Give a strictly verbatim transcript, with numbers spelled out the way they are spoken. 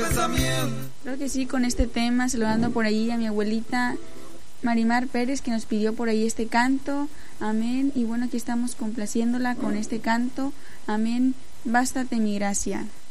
pensamiento. Creo que sí, con este tema, saludando por ahí a mi abuelita Marimar Pérez, que nos pidió por ahí este canto. Amén. Y bueno, aquí estamos complaciéndola con este canto. Amén. Bástate mi gracia.